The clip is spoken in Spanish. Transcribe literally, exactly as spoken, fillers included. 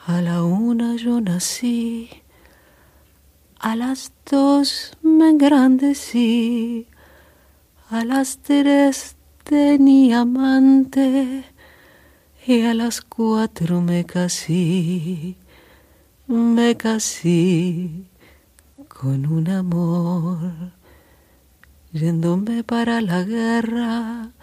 A la una yo nací, a las dos me engrandecí, a las tres tenía amante y a las cuatro me casé, me casé con un amor. Yéndome para la guerra,